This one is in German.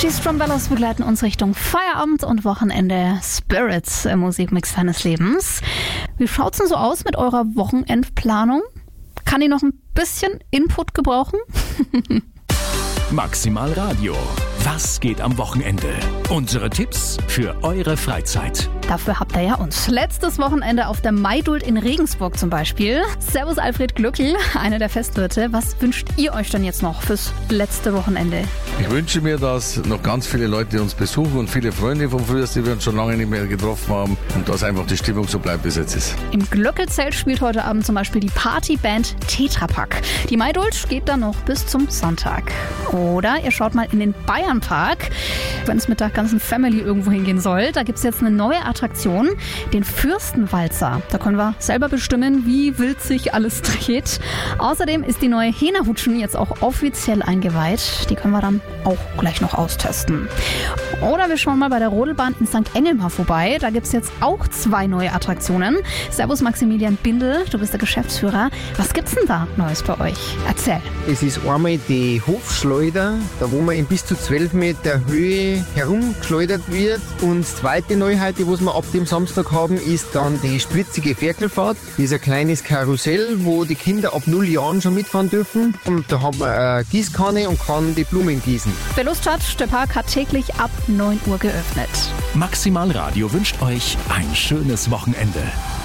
Die Strumbellas begleiten uns Richtung Feierabend und Wochenende. Spirits im Musikmix deines Lebens. Wie schaut's denn so aus mit eurer Wochenendplanung? Kann die noch ein bisschen Input gebrauchen? Maximal Radio. Was geht am Wochenende? Unsere Tipps für eure Freizeit. Dafür habt ihr ja uns. Letztes Wochenende auf der Maidult in Regensburg zum Beispiel. Servus Alfred Glückl, einer der Festwirte. Was wünscht ihr euch denn jetzt noch fürs letzte Wochenende? Ich wünsche mir, dass noch ganz viele Leute uns besuchen und viele Freunde von früher, die wir uns schon lange nicht mehr getroffen haben und dass einfach die Stimmung so bleibt, wie es jetzt ist. Im Glöckelzelt spielt heute Abend zum Beispiel die Partyband Tetrapack. Die Maidult geht dann noch bis zum Sonntag. Oder ihr schaut mal in den Bayernpark, wenn es mit der ganzen Family irgendwo hingehen soll. Da gibt es jetzt eine neue Attraktion, den Fürstenwalzer. Da können wir selber bestimmen, wie wild sich alles dreht. Außerdem ist die neue Hena-Hutschen jetzt auch offiziell eingeweiht. Die können wir dann auch gleich noch austesten. Oder wir schauen mal bei der Rodelbahn in St. Engelmar vorbei. Da gibt es jetzt auch 2 neue Attraktionen. Servus Maximilian Bindel, du bist der Geschäftsführer. Was gibt's denn da Neues bei euch? Erzähl. Es ist einmal die Hofschleuder, da wo man in bis zu 12 Meter Höhe herumgeschleudert wird. Und die zweite Neuheit, die wir ab dem Samstag haben, ist dann die spritzige Ferkelfahrt. Das ist ein kleines Karussell, wo die Kinder ab 0 Jahren schon mitfahren dürfen. Und da haben wir eine Gießkanne und kann die Blumen gießen. Wer Lust hat, der Park hat täglich ab 9 Uhr geöffnet. Maximal Radio wünscht euch ein schönes Wochenende.